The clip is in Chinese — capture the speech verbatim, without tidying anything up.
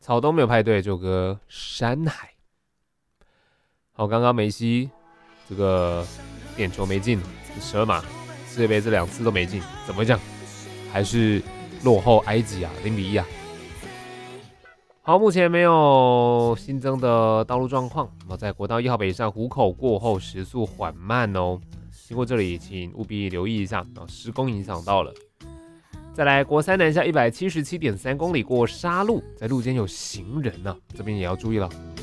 草东没有派对，这首歌山海。好，刚刚梅西这个点球没进，十二码世界杯这两次都没进，怎么会这样？还是落后埃及啊，零比一啊。好，目前没有新增的道路状况。那么在国道一号北上湖口过后，时速缓慢哦。经过这里，请务必留意一下，施工影响到了。再来，国三南下一百七十七点三公里过沙路，在路肩有行人呢、啊，这边也要注意了。